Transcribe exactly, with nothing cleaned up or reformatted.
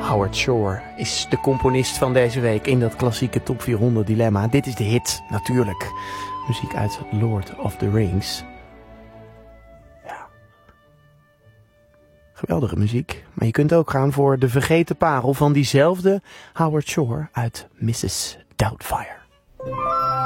Howard Shore is de componist van deze week in dat klassieke top vierhonderd dilemma. Dit is de hit, natuurlijk. Muziek uit Lord of the Rings. Ja. Geweldige muziek. Maar je kunt ook gaan voor de vergeten parel van diezelfde Howard Shore uit missus Doubtfire.